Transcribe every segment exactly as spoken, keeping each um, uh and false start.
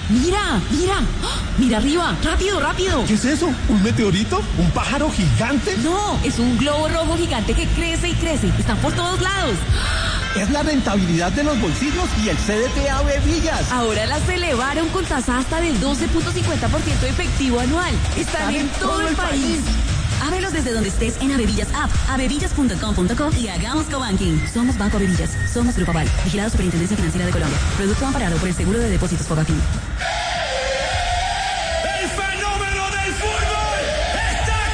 Mira, mira, ¡oh! Mira arriba, rápido, rápido. ¿Qué es eso? ¿Un meteorito? ¿Un pájaro gigante? No, es un globo rojo gigante que crece y crece. Están por todos lados. Es la rentabilidad de los bolsillos y el C D T A Villas. Ahora las elevaron con tasa hasta del doce punto cincuenta por ciento efectivo anual. Están, Están en, en todo, todo el país. país. Ábrelos desde donde estés en Avevillas App, avevillas punto com punto co y hagamos cobanking. Somos Banco Avevillas, somos Grupo Aval, vigilado Superintendencia Financiera de Colombia. Producto amparado por el Seguro de Depósitos Fogafín. ¡El fenómeno del fútbol está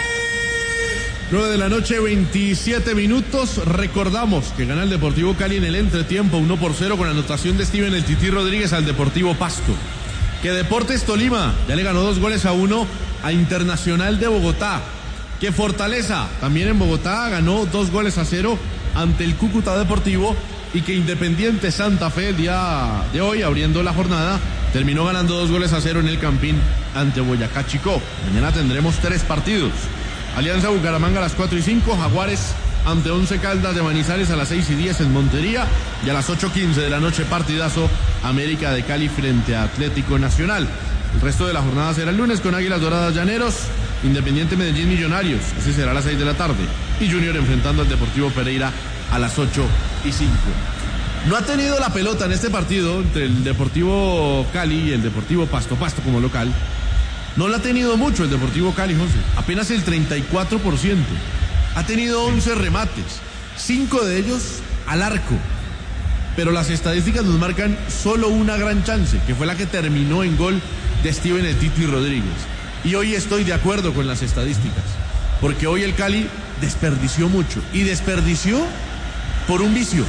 aquí! nueve de la noche, veintisiete minutos. Recordamos que gana el Deportivo Cali en el entretiempo uno por cero con anotación de Steven El Tití Rodríguez al Deportivo Pasto. Que Deportes Tolima ya le ganó dos goles a uno a Internacional de Bogotá. Que Fortaleza, también en Bogotá, ganó dos goles a cero ante el Cúcuta Deportivo. Y que Independiente Santa Fe, el día de hoy, abriendo la jornada, terminó ganando dos goles a cero en el Campín ante Boyacá Chicó. Mañana tendremos tres partidos. Alianza Bucaramanga a las cuatro y cinco, Jaguares ante Once Caldas de Manizales a las seis y diez en Montería, y a las ocho quince de la noche partidazo América de Cali frente a Atlético Nacional. El resto de la jornada será el lunes con Águilas Doradas Llaneros, Independiente Medellín Millonarios, ese será a las seis de la tarde, y Junior enfrentando al Deportivo Pereira a las ocho y cinco. No ha tenido la pelota en este partido entre el Deportivo Cali y el Deportivo Pasto, Pasto como local. No la ha tenido mucho el Deportivo Cali, José, apenas el treinta y cuatro por ciento. Ha tenido once remates, cinco de ellos al arco. Pero las estadísticas nos marcan solo una gran chance, que fue la que terminó en gol de Steven El Tití Rodríguez. Y hoy estoy de acuerdo con las estadísticas, porque hoy el Cali desperdició mucho, y desperdició por un vicio.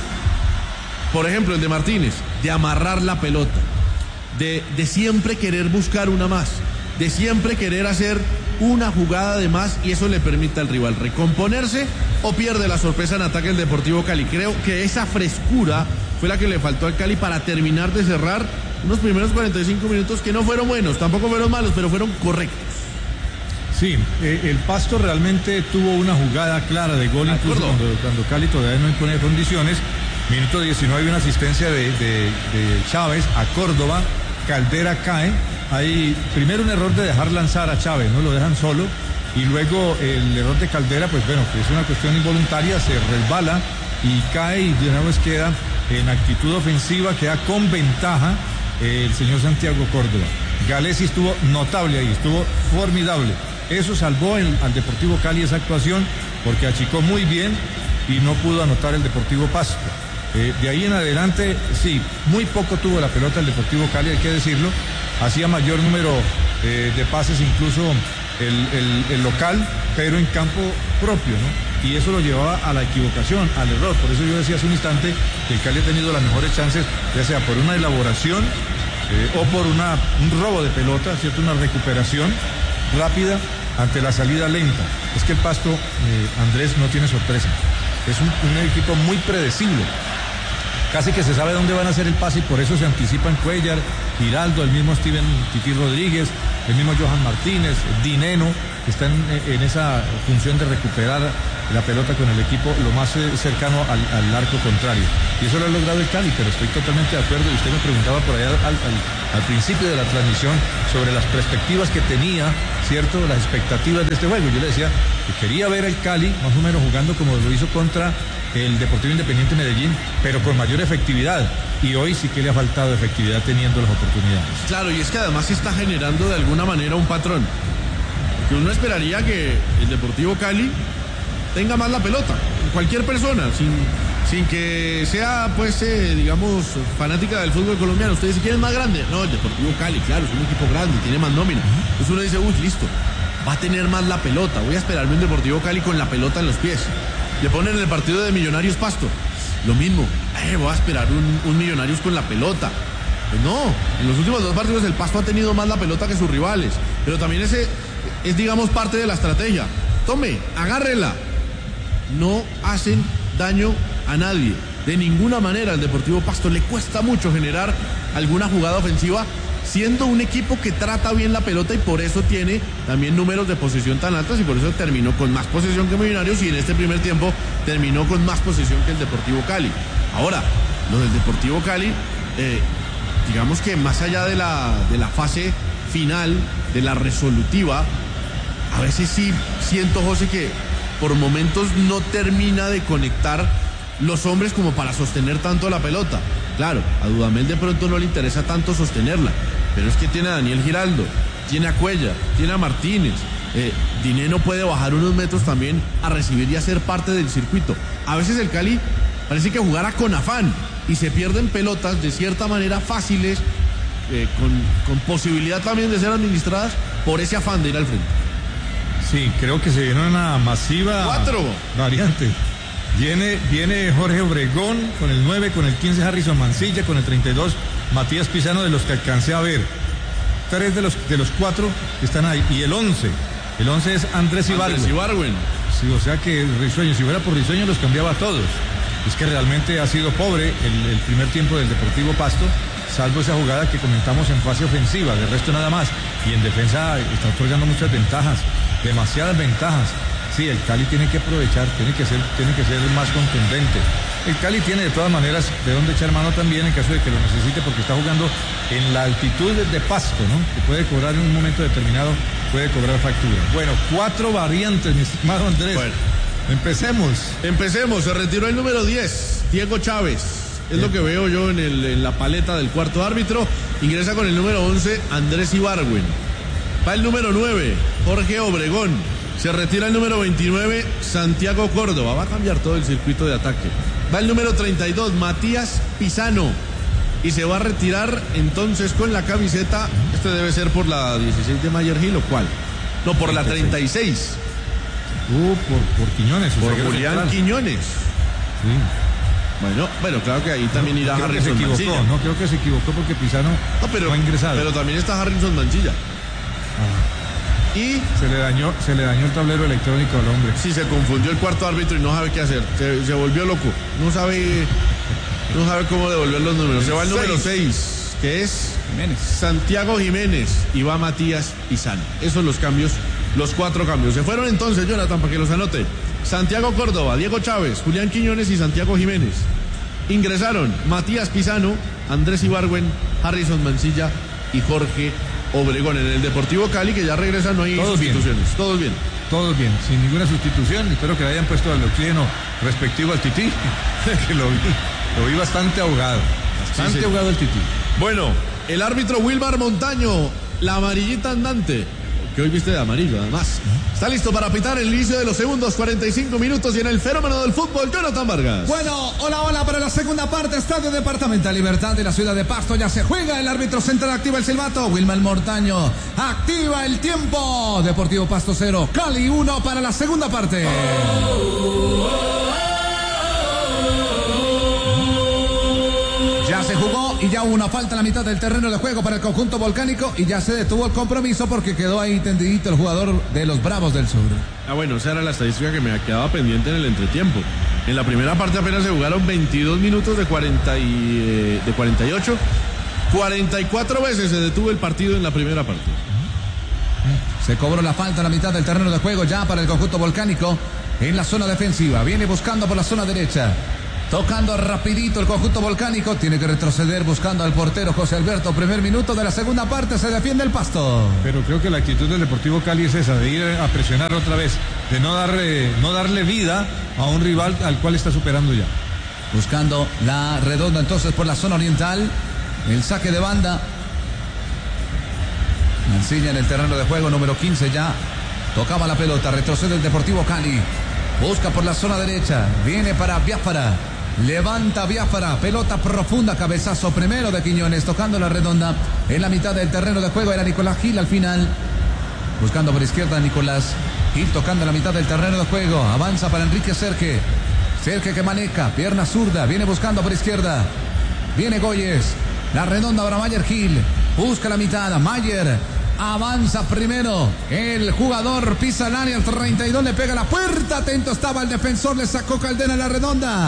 Por ejemplo, el de Martínez, de amarrar la pelota, de, de siempre querer buscar una más, de siempre querer hacer una jugada de más, y eso le permite al rival recomponerse o pierde la sorpresa en ataque el Deportivo Cali. Creo que esa frescura fue la que le faltó al Cali para terminar de cerrar unos primeros cuarenta y cinco minutos que no fueron buenos, tampoco fueron malos, pero fueron correctos. Sí, eh, el Pasto realmente tuvo una jugada clara de gol, incluso cuando, cuando Cali todavía no impone condiciones. Minuto diecinueve, una asistencia de, de, de Chávez a Córdoba. Caldera cae. Hay primero un error de dejar lanzar a Chávez, no lo dejan solo. Y luego el error de Caldera, pues bueno, que es una cuestión involuntaria, se resbala y cae, y de una vez queda en actitud ofensiva, queda con ventaja eh, el señor Santiago Córdoba. Galesi estuvo notable ahí, estuvo formidable. Eso salvó el, al Deportivo Cali esa actuación, porque achicó muy bien y no pudo anotar el Deportivo Pasto. Eh, de ahí en adelante, sí, muy poco tuvo la pelota el Deportivo Cali, hay que decirlo. Hacía mayor número eh, de pases incluso el, el, el local, pero en campo propio, ¿no? Y eso lo llevaba a la equivocación, al error. Por eso yo decía hace un instante que el Cali ha tenido las mejores chances, ya sea por una elaboración eh, o por una, un robo de pelota, ¿cierto? Una recuperación rápida ante la salida lenta. Es que el Pasto, eh, Andrés, no tiene sorpresa. Es un, un equipo muy predecible. Casi que se sabe dónde van a hacer el pase y por eso se anticipan Cuellar, Giraldo, el mismo Steven Tití Rodríguez, el mismo Johan Martínez, Dineno, que están en, en esa función de recuperar la pelota con el equipo lo más cercano al, al arco contrario. Y eso lo ha logrado el Cali, pero estoy totalmente de acuerdo. Y usted me preguntaba por allá al, al, al principio de la transmisión sobre las perspectivas que tenía, ¿cierto? Las expectativas de este juego. Yo le decía que quería ver al Cali más o menos jugando como lo hizo contra el Deportivo Independiente Medellín, pero con mayor efectividad. Y hoy sí que le ha faltado efectividad teniendo las oportunidades. Claro, y es que además se está generando de alguna manera un patrón. Porque uno esperaría que el Deportivo Cali tenga más la pelota, cualquier persona, sin, sin que sea, pues, eh, digamos, fanática del fútbol colombiano. Usted dice, ¿quién es más grande? No, el Deportivo Cali, claro, es un equipo grande, tiene más nómina. Entonces uno dice, uy, listo, va a tener más la pelota, voy a esperarme un Deportivo Cali con la pelota en los pies. Le ponen el partido de Millonarios Pasto, lo mismo, eh, voy a esperar un, un Millonarios con la pelota. Pues no, en los últimos dos partidos el Pasto ha tenido más la pelota que sus rivales, pero también ese es, digamos, parte de la estrategia. Tome, agárrela. No hacen daño a nadie, de ninguna manera. Al Deportivo Pasto le cuesta mucho generar alguna jugada ofensiva, siendo un equipo que trata bien la pelota, y por eso tiene también números de posesión tan altos, y por eso terminó con más posesión que Millonarios, y en este primer tiempo terminó con más posesión que el Deportivo Cali. Ahora, lo del Deportivo Cali eh, digamos que más allá de la, de la fase final, de la resolutiva, a veces sí siento, José, que por momentos no termina de conectar los hombres como para sostener tanto la pelota. Claro, a Dudamel de pronto no le interesa tanto sostenerla, pero es que tiene a Daniel Giraldo, tiene a Cuellar, tiene a Martínez. Eh, Dineno puede bajar unos metros también a recibir y a ser parte del circuito. A veces el Cali parece que jugara con afán y se pierden pelotas de cierta manera fáciles, eh, con, con posibilidad también de ser administradas por ese afán de ir al frente. Sí, creo que se viene una masiva Cuatro. variante. Viene, viene Jorge Obregón con el nueve, con el quince Harrison Mancilla, con el treinta y dos Matías Pizano, de los que alcancé a ver. Tres de los, de los cuatro que están ahí. Y el once. El once es Andrés Ibargüen. Andrés Ibargüen. Sí, o sea que Risueño, si fuera por Risueño, los cambiaba a todos. Es que realmente ha sido pobre el, el primer tiempo del Deportivo Pasto, salvo esa jugada que comentamos en fase ofensiva, de resto nada más. Y en defensa está otorgando muchas ventajas, demasiadas ventajas. Sí, el Cali tiene que aprovechar, tiene que ser, tiene que ser más contundente. El Cali tiene de todas maneras de dónde echar mano también en caso de que lo necesite, porque está jugando en la altitud de Pasto, ¿no? Que puede cobrar en un momento determinado, puede cobrar factura. Bueno, cuatro variantes, mi estimado Andrés. Bueno, empecemos. Empecemos, se retiró el número diez, Diego Chávez. Es Bien. Lo que veo yo en, el, en la paleta del cuarto árbitro. Ingresa con el número once, Andrés Ibargüen. Va el número nueve, Jorge Obregón. Se retira el número veintinueve, Santiago Córdoba. Va a cambiar todo el circuito de ataque. Va el número treinta y dos, Matías Pizano. Y se va a retirar entonces con la camiseta. Este debe ser por la dieciséis de Mayer Gil, ¿o cuál? No, por la treinta y seis. Uh, por, por Quiñones. Por Julián central. Quiñones. Sí. Bueno, bueno, claro que ahí también no, irá creo Harrison que se equivocó, Mancilla. No, creo que se equivocó porque Pizano no, pero, no ha ingresado. Pero también está Harrison Mancilla. Ah. Y se le dañó, se le dañó el tablero electrónico al hombre. Sí, se confundió el cuarto árbitro y no sabe qué hacer. Se, se volvió loco. No sabe, no sabe cómo devolver los números. Se va el número seis, que es Jiménez. Santiago Jiménez, y va Matías Pizano. Esos son los cambios, los cuatro cambios. Se fueron entonces, Jonathan, para que los anote. Santiago Córdoba, Diego Chávez, Julián Quiñones y Santiago Jiménez. Ingresaron Matías Pizano, Andrés Ibargüen, Harrison Mancilla y Jorge Obregón. En el Deportivo Cali, que ya regresa, no hay Todos sustituciones. Bien. Todos bien. Todos bien, sin ninguna sustitución. Espero que le hayan puesto el oxígeno respectivo al Tití, que lo vi, lo vi bastante ahogado. Bastante sí, sí. ahogado el Tití. Bueno, el árbitro Wilmar Montaño, la amarillita andante, que hoy viste de amarillo además. Está listo para pitar el inicio de los segundos, cuarenta y cinco minutos, y en el fenómeno del fútbol, Jonathan Vargas. Bueno, hola, hola, para la segunda parte, Estadio Departamental Libertad de la ciudad de Pasto, ya se juega, el árbitro central activa el silbato, Wilmar Montaño activa el tiempo, Deportivo Pasto cero, Cali uno para la segunda parte. Oh, oh, oh. Ya se jugó y ya hubo una falta en la mitad del terreno de juego para el conjunto volcánico y ya se detuvo el compromiso porque quedó ahí tendidito el jugador de los Bravos del Sur. Ah, bueno, esa era la estadística que me quedaba pendiente en el entretiempo. En la primera parte apenas se jugaron veintidós minutos de, cuarenta y, eh, de cuarenta y ocho. cuarenta y cuatro veces se detuvo el partido en la primera parte. Se cobró la falta en la mitad del terreno de juego ya para el conjunto volcánico en la zona defensiva. Viene buscando por la zona derecha. Tocando rapidito el conjunto volcánico, tiene que retroceder buscando al portero José Alberto. Primer minuto de la segunda parte, se defiende el Pasto. Pero creo que la actitud del Deportivo Cali es esa, de ir a presionar otra vez, de no darle, no darle vida a un rival al cual está superando ya. Buscando la redonda entonces por la zona oriental, el saque de banda. Mancilla en el terreno de juego, número quince ya. Tocaba la pelota, retrocede el Deportivo Cali. Busca por la zona derecha, viene para Biafara. Levanta Biafara, pelota profunda, cabezazo primero de Quiñones, tocando la redonda en la mitad del terreno de juego. Era Nicolás Gil al final, buscando por izquierda Nicolás Gil, tocando la mitad del terreno de juego. Avanza para Enrique Cerque, Cerque que maneja, pierna zurda, viene buscando por izquierda, viene Goyes, la redonda para Mayer Gil, busca la mitad, Mayer. Avanza primero el jugador, pisa el área, el treinta y dos, le pega la puerta, atento estaba el defensor, le sacó Caldena a la redonda,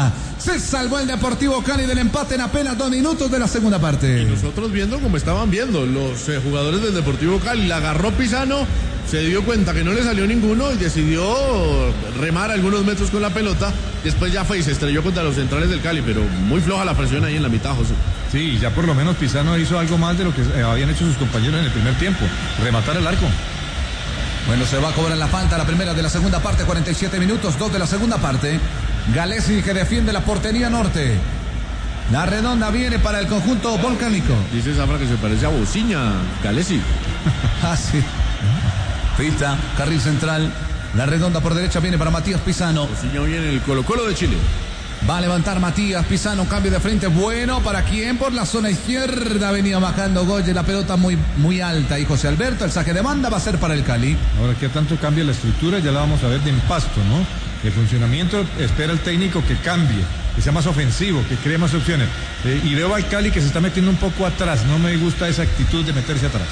Se salvó el Deportivo Cali del empate en apenas dos minutos de la segunda parte. Y nosotros viendo como estaban viendo los eh, jugadores del Deportivo Cali. La agarró Pisano, se dio cuenta que no le salió ninguno y decidió remar algunos metros con la pelota. Después ya fue y se estrelló contra los centrales del Cali, pero muy floja la presión ahí en la mitad, José. Sí, ya por lo menos Pisano hizo algo más de lo que eh, habían hecho sus compañeros en el primer tiempo, rematar el arco. Bueno, se va a cobrar la falta, la primera de la segunda parte, cuarenta y siete minutos, dos de la segunda parte. Galesi que defiende la portería norte. La redonda viene para el conjunto volcánico. Dice Zafra que se parece a Bociña, Galesi. Ah, sí. Filtra, carril central. La redonda por derecha viene para Matías Pisano. Bociña viene el Colo Colo de Chile. Va a levantar Matías Pisano, cambio de frente bueno, ¿para quién? Por la zona izquierda venía bajando Goye, la pelota muy, muy alta y José Alberto, el saque de banda va a ser para el Cali. Ahora, ¿qué tanto cambia la estructura? Ya la vamos a ver de impasto, ¿no? El funcionamiento espera el técnico que cambie, que sea más ofensivo, que cree más opciones. Eh, y veo al Cali que se está metiendo un poco atrás, no me gusta esa actitud de meterse atrás.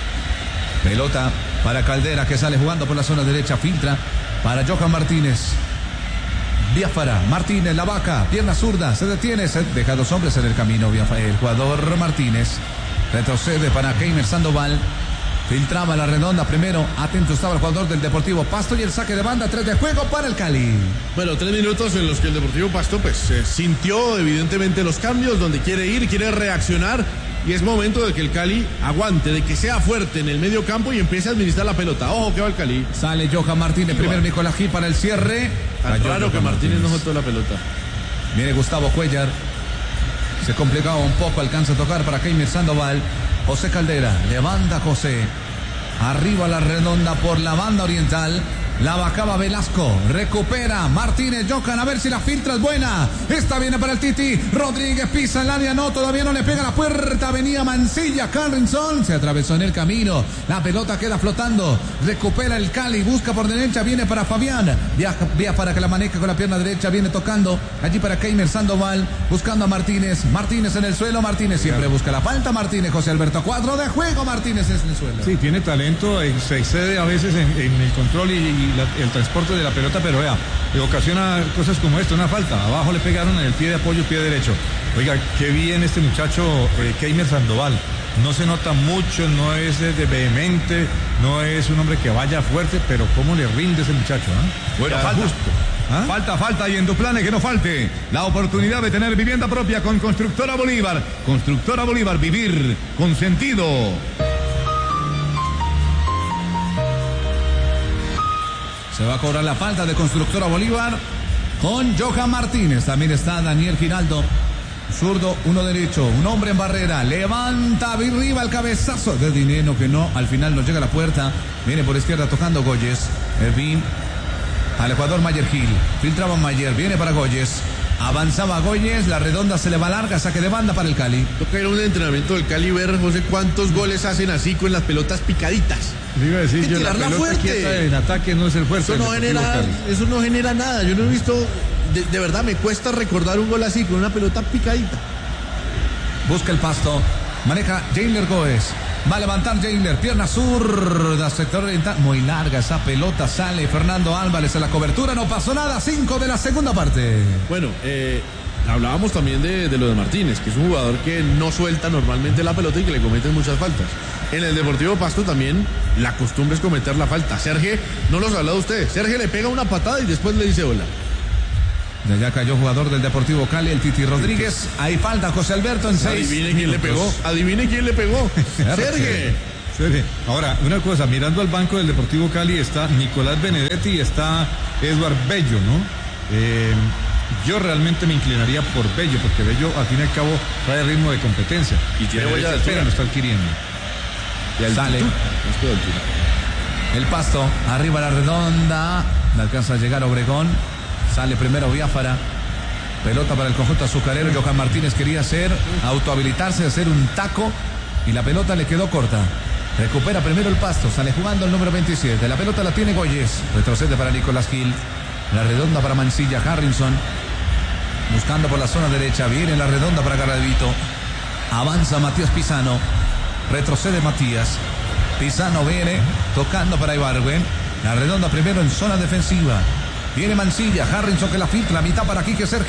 Pelota para Caldera que sale jugando por la zona derecha, filtra para Johan Martínez. Biafara, Martínez, la vaca, pierna zurda, se detiene, se deja dos hombres en el camino. Biafara, el jugador Martínez retrocede para Keimer Sandoval. Filtraba la redonda primero, atento estaba el jugador del Deportivo Pasto y el saque de banda, tres de juego para el Cali. Bueno, tres minutos en los que el Deportivo Pasto pues eh, sintió evidentemente los cambios, donde quiere ir, quiere reaccionar y es momento de que el Cali aguante, de que sea fuerte en el medio campo y empiece a administrar la pelota. Ojo que va el Cali. Sale Johan Martínez, primero Nicolás Gil para el cierre. Tan raro que Martínez no soltó la pelota. Viene Gustavo Cuellar. Se complicaba un poco, alcanza a tocar para Keimer Sandoval. José Caldera, levanta José. Arriba la redonda por la banda oriental. La bajaba Velasco, recupera Martínez, Johan, a ver si la filtra es buena. Esta viene para el Titi, Rodríguez pisa el área, no, todavía no le pega la puerta. Venía Mancilla, Carrinson, se atravesó en el camino. La pelota queda flotando, recupera el Cali, busca por derecha, viene para Fabián. Viaja, viaja para que la maneje con la pierna derecha, viene tocando allí para Keimer Sandoval, buscando a Martínez. Martínez en el suelo, Martínez siempre busca la falta. Martínez, José Alberto, cuadro de juego, Martínez es en el suelo. Sí, tiene talento, eh, se excede a veces en, en el control y, y La, el transporte de la pelota, pero vea, le ocasiona cosas como esto, una falta, abajo le pegaron en el pie de apoyo, pie derecho. Oiga, qué bien este muchacho eh, Keimer Sandoval, no se nota mucho, no es de, de vehemente, no es un hombre que vaya fuerte, pero cómo le rinde ese muchacho, ¿eh? Bueno, ya, falta. Justo. ¿Ah? Falta, falta y en Duplane que no falte la oportunidad de tener vivienda propia con Constructora Bolívar. Constructora Bolívar, vivir con sentido. Se va a cobrar la falta de Constructora Bolívar con Johan Martínez. También está Daniel Giraldo. Zurdo, uno derecho, un hombre en barrera. Levanta arriba el cabezazo de Dinero que no, al final no llega a la puerta. Viene por izquierda tocando Goyes. Ervin al Ecuador Mayer Gil. Filtraba Mayer, viene para Goyes. Avanzaba Goyes, la redonda se le va larga, saque de banda para el Cali. Toca ir a un entrenamiento del Cali, ver, José, cuántos goles hacen así con las pelotas picaditas. Iba a decir Hay que yo, la tirarla pelota fuerte. quieta en ataque no es el fuerte. Eso no genera, eso no genera nada. Yo no he visto, de, de verdad me cuesta recordar un gol así con una pelota picadita. Busca el pasto, maneja Jailer Goes. Va a levantar Jailer, pierna zurda, sector oriental. Muy larga esa pelota, sale Fernando Álvarez en la cobertura, no pasó nada. Cinco de la segunda parte. Bueno, eh, hablábamos también de, de lo de Martínez, que es un jugador que no suelta normalmente la pelota y que le cometen muchas faltas. En el Deportivo Pasto también la costumbre es cometer la falta. Sergio, no los ha hablado usted. Sergio le pega una patada y después le dice hola. De allá cayó jugador del Deportivo Cali, el Titi Rodríguez. Ahí falta José Alberto en seis. Adivine quién le pegó. Adivine quién le pegó. Sergio. Sergio. Ahora, una cosa, mirando al banco del Deportivo Cali está Nicolás Benedetti y está Eduard Bello, ¿no? Eh, yo realmente me inclinaría por Bello, porque Bello al fin y al cabo trae ritmo de competencia. Y tiene huella de espera, altura. lo está adquiriendo. Y sale el pasto, arriba la redonda, le alcanza a llegar Obregón, sale primero Biafara, pelota para el conjunto azucarero. Johan Martínez quería hacer, autohabilitarse, hacer un taco y la pelota le quedó corta. Recupera primero el pasto, sale jugando el número veintisiete, la pelota la tiene Goyes, retrocede para Nicolás Gil, la redonda para Mancilla, Harrison, buscando por la zona derecha, viene la redonda para Garavito, avanza Matías Pisano. Retrocede Matías. Pisano viene tocando para Ibargüen. La redonda primero en zona defensiva. Viene Mancilla. Harrison que la filtra. Mitad para Quique Serge.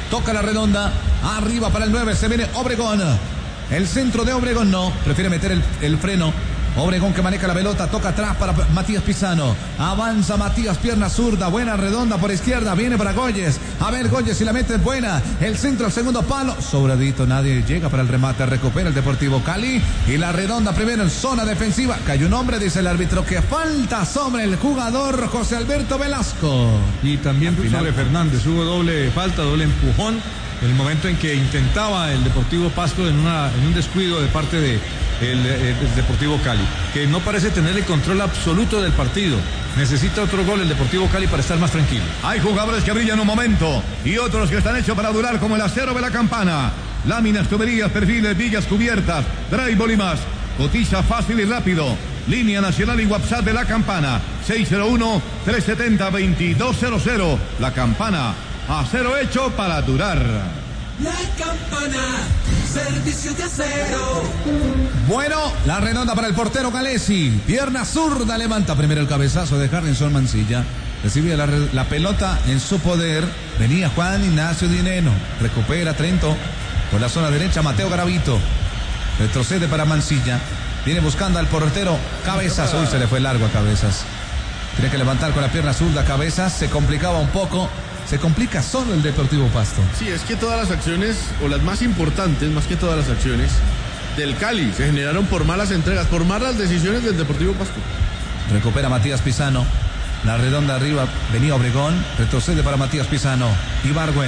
Toca la redonda. Arriba para el nueve. Se viene Obregón. El centro de Obregón no. Prefiere meter el, el freno. Obregón que maneja la pelota, toca atrás para Matías Pisano. Avanza Matías, pierna zurda, buena redonda por izquierda, viene para Goyes. A ver, Goyes si la mete buena. El centro, el segundo palo. Sobradito, nadie llega para el remate. Recupera el Deportivo Cali. Y la redonda primero en zona defensiva. Cayó un hombre, dice el árbitro, que falta sobre el jugador José Alberto Velasco. Y también sobre Fernández. Hubo doble falta, doble empujón. En el momento en que intentaba el Deportivo Pasto en, una, en un descuido de parte de el, el Deportivo Cali, que no parece tener el control absoluto del partido. Necesita otro gol el Deportivo Cali para estar más tranquilo. Hay jugadores que brillan un momento y otros que están hechos para durar, como el acero de la Campana. Láminas, tuberías, perfiles, vigas cubiertas, drywall y más. Cotiza fácil y rápido. Línea nacional y WhatsApp de la Campana. seis cero uno, tres siete cero, dos dos cero cero. La Campana. Acero hecho para durar. La Campana, servicio de acero. Bueno, la redonda para el portero Galesi. Pierna zurda, levanta primero el cabezazo de Harrison Mancilla. Recibía la, la pelota en su poder. Venía Juan Ignacio Dineno. Recupera Trento. Por la zona derecha, Mateo Garavito. Retrocede para Mancilla. Viene buscando al portero Cabezas. Uy, se le fue largo a Cabezas. Tiene que levantar con la pierna zurda Cabezas. Se complicaba un poco. Se complica solo el Deportivo Pasto. Sí, es que todas las acciones, o las más importantes, más que todas las acciones del Cali, se generaron por malas entregas, por malas decisiones del Deportivo Pasto. Recupera Matías Pisano. La redonda arriba, venía Obregón. Retrocede para Matías Pisano. Ibargüen.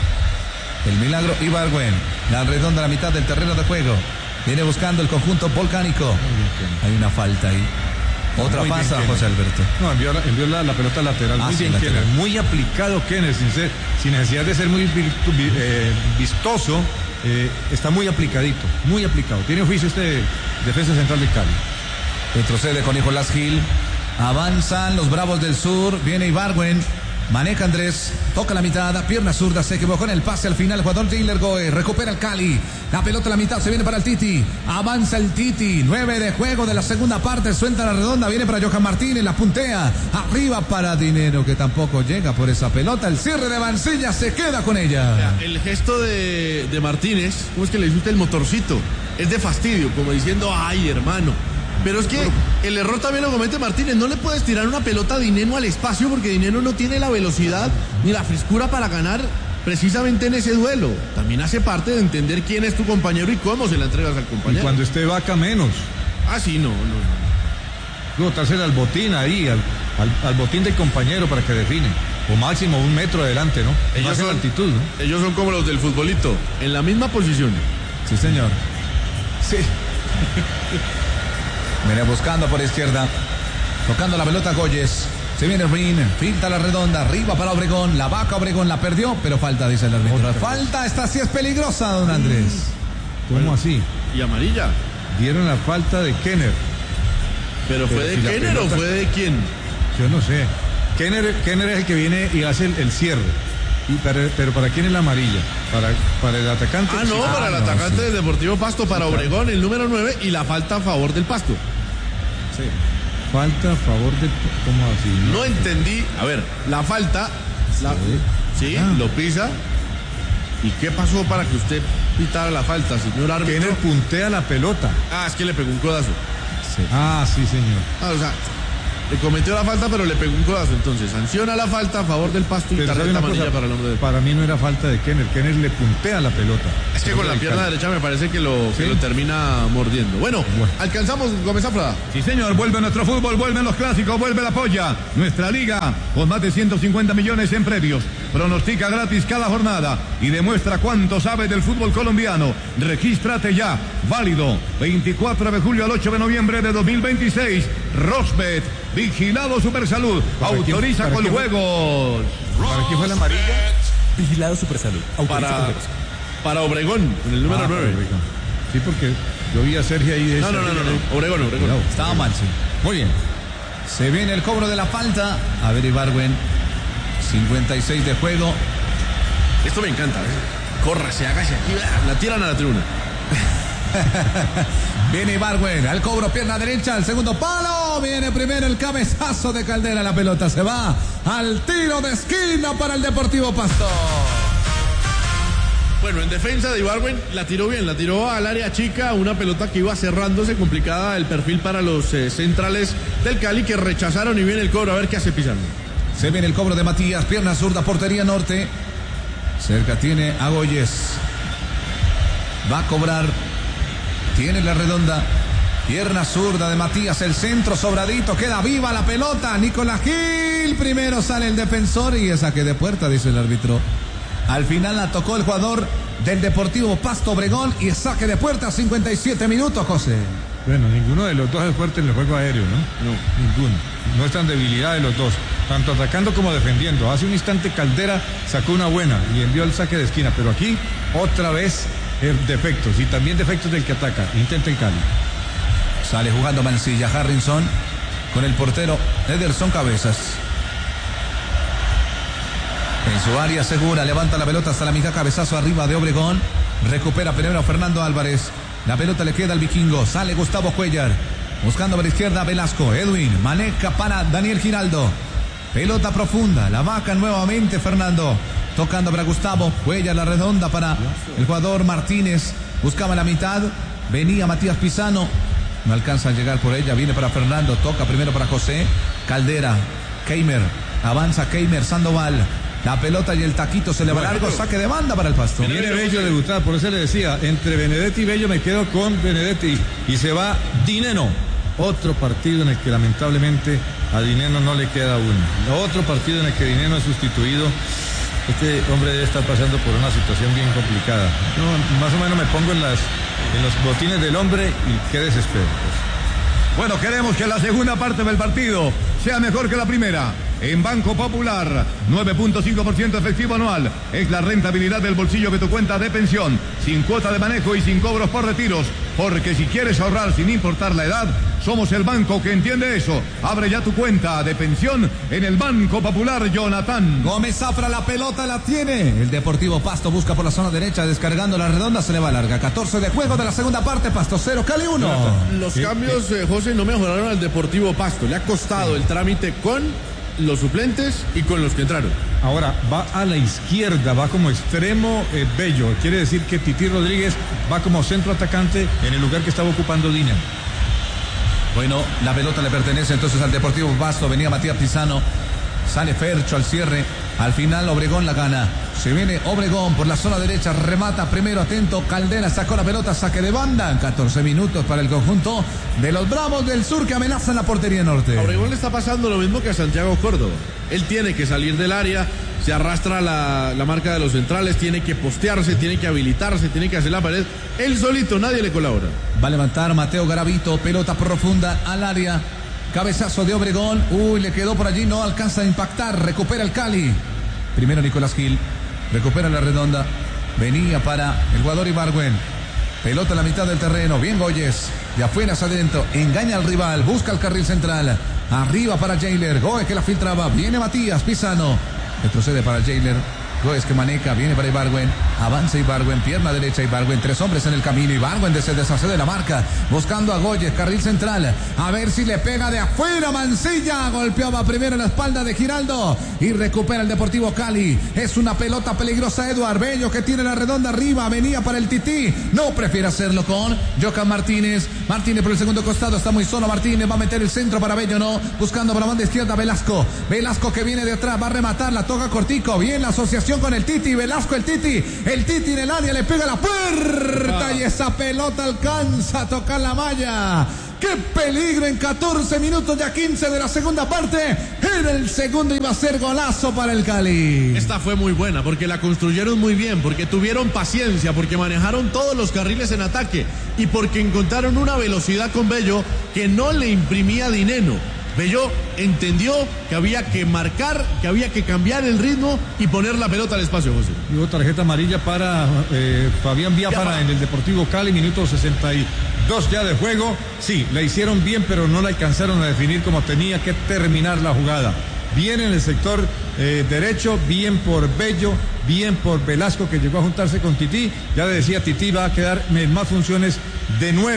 El milagro Ibargüen. La redonda a la mitad del terreno de juego. Viene buscando el conjunto volcánico. Hay una falta ahí. Otra pasa, José Alberto. No, envió, la, envió la, la pelota lateral. Ah, muy sí, bien, lateral. Kenner. Muy aplicado Kenner, sin, ser, sin necesidad de ser muy virtu, eh, vistoso. Eh, está muy aplicadito, muy aplicado. Tiene oficio este defensa central del Cali. Retrocede con Nicolás Gil. Avanzan los Bravos del Sur. Viene Ibargüen. Maneja Andrés, toca la mitad, pierna zurda, se equivocó en el pase al final, el jugador Taylor Goe, recupera el Cali, la pelota a la mitad, se viene para el Titi, avanza el Titi, nueve de juego de la segunda parte, suelta la redonda, viene para Johan Martínez, la puntea, arriba para Dinero, que tampoco llega por esa pelota, el cierre de Mancilla se queda con ella. El gesto de, de Martínez, ¿cómo es que le dice usted el motorcito? Es de fastidio, como diciendo, ay hermano. Pero es que el error también lo comete Martínez. No le puedes tirar una pelota a Dineno al espacio porque Dineno no tiene la velocidad ni la frescura para ganar precisamente en ese duelo. También hace parte de entender quién es tu compañero y cómo se la entregas al compañero. Y cuando esté Vaca menos. Ah, sí, no, no, no. Botarse al botín ahí, al, al, al botín del compañero para que define. O máximo un metro adelante, ¿no? Ellos son, altitud, ¿no? Ellos son como los del futbolito, en la misma posición. Sí, señor. Sí. Viene buscando por izquierda. Tocando la pelota Goyes. Se viene Rin. Filtra la redonda. Arriba para Obregón. La vaca Obregón la perdió. Pero falta, dice el árbitro. Otra falta. Esta sí es peligrosa, don Andrés. ¿Cómo bueno, así? Y amarilla. Dieron la falta de Kenner. ¿Pero, pero fue de si Kenner pelota... o fue de quién? Yo no sé. Kenner, Kenner es el que viene y hace el, el cierre. Y para, pero ¿para quién es la amarilla? ¿Para, para el atacante? Ah, no, sí. para ah, el no, atacante sí. del Deportivo Pasto, para sí, Obregón, el número nueve, y la falta a favor del Pasto. Sí. Falta a favor del... ¿Cómo así? No, no entendí. A ver, la falta... Sí, la, sí ah. lo pisa. ¿Y qué pasó para que usted pitara la falta, señor árbitro? Kenner puntea la pelota. Ah, es que le pegó un codazo. Sí. Ah, sí, señor. Ah, o sea... Le cometió la falta, pero le pegó un codazo. Entonces, sanciona la falta a favor del Pasto y tarjeta amarilla cosa, para el hombre del... Para mí no era falta de Kenner. Kenner le puntea la pelota. Es que con la pierna derecha me parece que lo, ¿sí? que lo termina mordiendo. Bueno, bueno. alcanzamos, Gómez Zafra. Sí, señor. Vuelve nuestro fútbol, vuelven los clásicos, vuelve la polla. Nuestra liga, con más de ciento cincuenta millones en premios. Pronostica gratis cada jornada y demuestra cuánto sabe del fútbol colombiano. Regístrate ya. Válido veinticuatro de julio al ocho de noviembre de dos mil veintiséis. Rosbet. Vigilado Supersalud. Autoriza con juegos. ¿Para quién fue la amarilla? Vigilado Supersalud. Autoriza para, con para Obregón, en el número ah, nueve. Sí, porque yo vi a Sergio ahí. De no, no, no, no, no. Obregón, Obregón. No, estaba mal, sí. Muy bien. Se viene el cobro de la falta. A ver, Ibargüen. cincuenta y seis de juego. Esto me encanta. ¿eh? Corra, se haga hacia aquí. La tiran a la tribuna. Viene Ibargüen al cobro, pierna derecha, al segundo palo. Viene primero el cabezazo de Caldera. La pelota se va al tiro de esquina para el Deportivo Pasto. Bueno, en defensa de Ibargüen la tiró bien, la tiró al área chica, una pelota que iba cerrándose, complicada el perfil para los eh, centrales del Cali que rechazaron y viene el cobro, a ver qué hace Pizarro. Se viene el cobro de Matías, pierna zurda, portería norte. Cerca tiene a Goyes. Va a cobrar. Tiene la redonda. Pierna zurda de Matías, el centro sobradito, queda viva la pelota. Nicolás Gil, primero sale el defensor y es saque de puerta, dice el árbitro. Al final la tocó el jugador del Deportivo Pasto Obregón y es saque de puerta, cincuenta y siete minutos, José. Bueno, ninguno de los dos es fuerte en el juego aéreo, ¿no? No. Ninguno. No es tan debilidad de los dos, tanto atacando como defendiendo. Hace un instante Caldera sacó una buena y envió el saque de esquina, pero aquí otra vez eh, defectos y también defectos del que ataca. Intenta el Cali. Sale jugando Mancilla, Harrison con el portero Ederson Cabezas. En su área segura, levanta la pelota hasta la mitad, cabezazo arriba de Obregón. Recupera primero Fernando Álvarez. La pelota le queda al vikingo. Sale Gustavo Cuellar. Buscando por la izquierda Velasco. Edwin. Maneca para Daniel Giraldo. Pelota profunda. La vaca nuevamente Fernando. Tocando para Gustavo. Cuellar la redonda para el jugador Martínez. Buscaba la mitad. Venía Matías Pisano. No alcanza a llegar por ella. Viene para Fernando. Toca primero para José. Caldera. Keimer. Avanza Keimer. Sandoval. La pelota y el taquito se le va largo, saque de banda para el Pasto. Viene Bello a debutar, por eso le decía, entre Benedetti y Bello me quedo con Benedetti y se va Dineno. Otro partido en el que lamentablemente a Dineno no le queda uno. Otro partido en el que Dineno es sustituido. Este hombre debe estar pasando por una situación bien complicada. Yo más o menos me pongo en, las, en los botines del hombre y qué desespero. Pues. Bueno, queremos que la segunda parte del partido sea mejor que la primera. En Banco Popular, nueve punto cinco por ciento efectivo anual. Es la rentabilidad del bolsillo de tu cuenta de pensión, sin cuota de manejo y sin cobros por retiros. Porque si quieres ahorrar sin importar la edad, somos el banco que entiende eso. Abre ya tu cuenta de pensión en el Banco Popular, Jonathan. Gómez Zafra, la pelota la tiene. El Deportivo Pasto busca por la zona derecha, descargando la redonda, se le va larga. catorce de juego de la segunda parte, Pasto cero, Cali uno. Los cambios, eh, José, no mejoraron al Deportivo Pasto. Le ha costado el trámite con los suplentes y con los que entraron. Ahora va a la izquierda, va como extremo eh, Bello. Quiere decir que Tití Rodríguez va como centro atacante en el lugar que estaba ocupando Dina. Bueno, la pelota le pertenece entonces al Deportivo Pasto. Venía Matías Pisano. Sale Fercho al cierre. Al final Obregón la gana. Se viene Obregón por la zona derecha. Remata primero, atento. Caldera sacó la pelota. Saque de banda. catorce minutos para el conjunto de los Bravos del Sur que amenazan la portería norte. A Obregón le está pasando lo mismo que a Santiago Córdoba. Él tiene que salir del área. Se arrastra la, la marca de los centrales. Tiene que postearse. Tiene que habilitarse. Tiene que hacer la pared. Él solito, nadie le colabora. Va a levantar Mateo Garavito. Pelota profunda al área. Cabezazo de Obregón. Uy, le quedó por allí. No alcanza a impactar. Recupera el Cali. Primero Nicolás Gil. Recupera la redonda. Venía para el jugador Ibargüen. Pelota en la mitad del terreno. Bien Goyes. De afuera hacia adentro. Engaña al rival. Busca el carril central. Arriba para Jailer. Goes que la filtraba. Viene Matías Pisano. Retrocede para Jailer. Goes que maneja. Viene para Ibargüen. Avanza Ibargüen. Pierna derecha Ibargüen. Tres hombres en el camino. Ibargüen se deshace de la marca. Buscando a Goyes. Carril central. A ver si le pega de afuera. Mancilla. Golpeaba primero en la espalda de Giraldo. Y recupera el Deportivo Cali. Es una pelota peligrosa. Eduard Bello que tiene la redonda arriba. Venía para el Tití. No prefiere hacerlo con Jocan Martínez. Martínez por el segundo costado. Está muy solo Martínez. Va a meter el centro para Bello. No. Buscando por la banda izquierda Velasco. Velasco que viene de atrás. Va a rematar. La toca cortico. Bien la asociación con el Titi. Velasco el Titi. El Titi en el área le pega la puerta. Ah. Y esa pelota alcanza a tocar la malla. ¡Qué peligro en catorce minutos ya quince de la segunda parte! En el segundo iba a ser golazo para el Cali. Esta fue muy buena porque la construyeron muy bien, porque tuvieron paciencia, porque manejaron todos los carriles en ataque y porque encontraron una velocidad con Bello que no le imprimía Dineno. Bello entendió que había que marcar, que había que cambiar el ritmo y poner la pelota al espacio, José. Y hubo tarjeta amarilla para eh, Fabián Biafara en el Deportivo Cali, minuto sesenta y dos ya de juego. Sí, la hicieron bien, pero no la alcanzaron a definir como tenía que terminar la jugada. Bien en el sector eh, derecho, bien por Bello, bien por Velasco que llegó a juntarse con Tití. Ya le decía, Tití va a quedar en más funciones de nueve.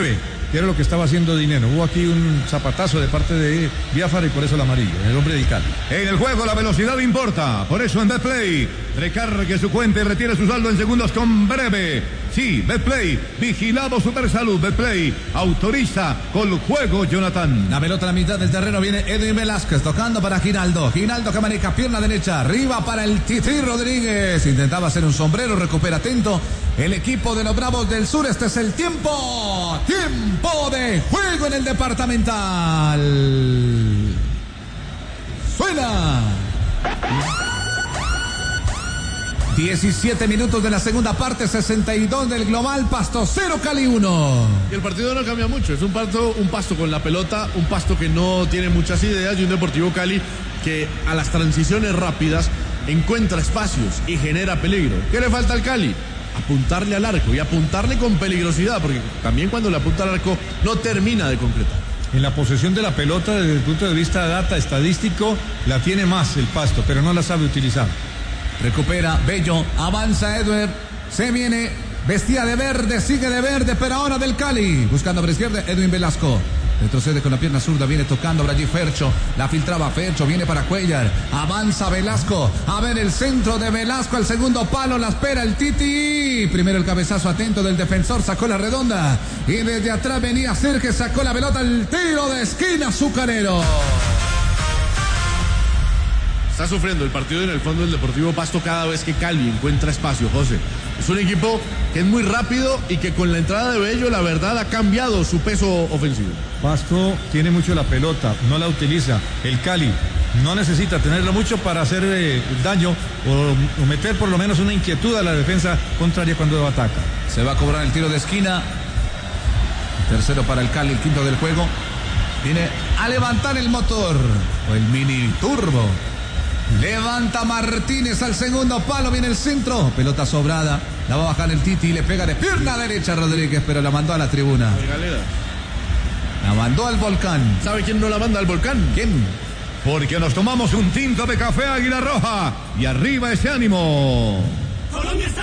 que era lo que estaba haciendo Dineno. Hubo aquí un zapatazo de parte de Biafara y por eso el amarillo, el hombre de Cali. En el juego la velocidad importa, por eso en Betplay recargue su cuenta y retire su saldo en segundos con Breve. Sí, Betplay, vigilado Supersalud. Betplay autoriza con juego, Jonathan. La pelota a la mitad del terreno, viene Edwin Velázquez tocando para Giraldo. Giraldo que maneja pierna derecha, arriba para el Titi Rodríguez. Intentaba hacer un sombrero, recupera atento el equipo de los Bravos del Sur. Este es el tiempo, tiempo de juego en el departamental. Suena. diecisiete minutos de la segunda parte, sesenta y dos del global, Pasto cero, Cali uno. Y el partido no cambia mucho, es un pasto, un pasto con la pelota, un pasto que no tiene muchas ideas y un Deportivo Cali que a las transiciones rápidas encuentra espacios y genera peligro. ¿Qué le falta al Cali? Apuntarle al arco y apuntarle con peligrosidad, porque también cuando le apunta al arco no termina de concretar. En la posesión de la pelota, desde el punto de vista de data estadístico, la tiene más el Pasto, pero no la sabe utilizar. Recupera Bello, avanza Edward, se viene, vestía de verde, sigue de verde, pero ahora del Cali, buscando por izquierda Edwin Velasco. Retrocede con la pierna zurda, viene tocando por allí Fercho, la filtraba Fercho, viene para Cuellar, avanza Velasco, a ver el centro de Velasco, al segundo palo, la espera el Titi, primero el cabezazo atento del defensor, sacó la redonda, y desde atrás venía Sergio, sacó la pelota, el tiro de esquina azucarero. Está sufriendo el partido en el fondo del Deportivo Pasto cada vez que Cali encuentra espacio, José. Es un equipo que es muy rápido y que con la entrada de Bello, la verdad, ha cambiado su peso ofensivo. Pasto tiene mucho la pelota, no la utiliza. El Cali no necesita tenerlo mucho para hacer eh, daño o, o meter por lo menos una inquietud a la defensa contraria cuando ataca. Se va a cobrar el tiro de esquina. Tercero para el Cali, el quinto del juego. Viene a levantar el motor o el mini turbo. Levanta Martínez al segundo palo, viene el centro, pelota sobrada, la va a bajar el Titi y le pega de pierna derecha Rodríguez, pero la mandó a la tribuna. La mandó al volcán. ¿Sabe quién no la manda al volcán? ¿Quién? Porque nos tomamos un tinto de café Águila Roja y arriba ese ánimo. Colombia está